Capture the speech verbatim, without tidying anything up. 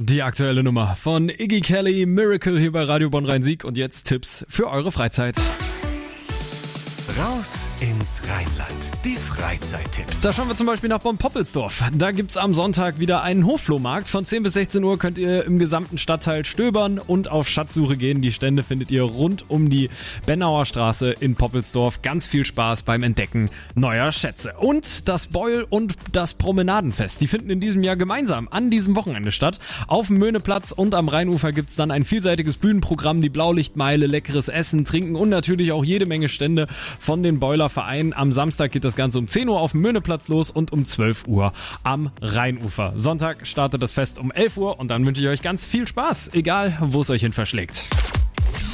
Die aktuelle Nummer von Iggy Kelly, Miracle hier bei Radio Bonn-Rhein-Sieg und jetzt Tipps für eure Freizeit. Raus ins Rheinland. Die Freizeittipps. Da schauen wir zum Beispiel nach Bonn-Poppelsdorf. Da gibt's am Sonntag wieder einen Hofflohmarkt. Von zehn bis sechzehn Uhr könnt ihr im gesamten Stadtteil stöbern und auf Schatzsuche gehen. Die Stände findet ihr rund um die Bennauer Straße in Poppelsdorf. Ganz viel Spaß beim Entdecken neuer Schätze. Und das Beul- und das Promenadenfest, die finden in diesem Jahr gemeinsam an diesem Wochenende statt. Auf dem Möhneplatz und am Rheinufer gibt's dann ein vielseitiges Bühnenprogramm, die Blaulichtmeile, leckeres Essen, Trinken und natürlich auch jede Menge Stände von den Boilervereinen. Am Samstag geht das Ganze um zehn Uhr auf dem Möhneplatz los und um zwölf Uhr am Rheinufer. Sonntag startet das Fest um elf Uhr und dann wünsche ich euch ganz viel Spaß, egal wo es euch hin verschlägt.